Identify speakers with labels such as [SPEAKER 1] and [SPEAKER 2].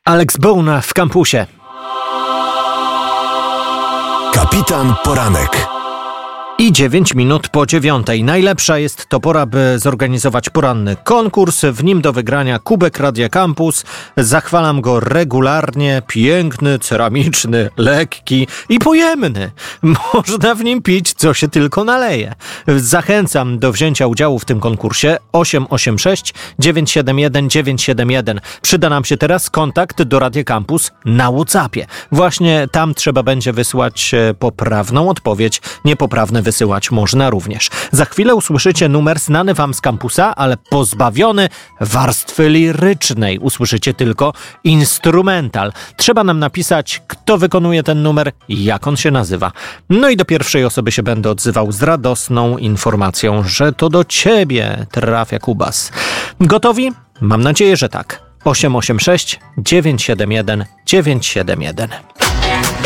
[SPEAKER 1] Alex Bone w kampusie.
[SPEAKER 2] Kapitan Poranek.
[SPEAKER 1] I 9 minut po 9:00. Najlepsza jest to pora, by zorganizować poranny konkurs. W nim do wygrania kubek Radia Campus. Zachwalam go regularnie. Piękny, ceramiczny, lekki i pojemny. Można w nim pić, co się tylko naleje. Zachęcam do wzięcia udziału w tym konkursie. 886 971 971. Przyda nam się teraz kontakt do Radia Campus na WhatsAppie. Właśnie tam trzeba będzie wysłać poprawną odpowiedź. Niepoprawne wysyłać można również. Za chwilę usłyszycie numer znany wam z kampusa, ale pozbawiony warstwy lirycznej. Usłyszycie tylko instrumental. Trzeba nam napisać, kto wykonuje ten numer i jak on się nazywa. No i do pierwszej osoby się będę odzywał z radosną informacją, że to do ciebie trafia Kubas. Gotowi? Mam nadzieję, że tak. 886 971 971.